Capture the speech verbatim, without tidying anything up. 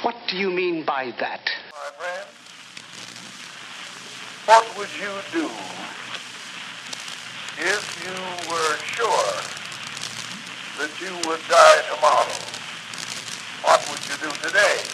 What do you mean by that? My friend, what would you do if you were sure that you would die tomorrow? What would you do today?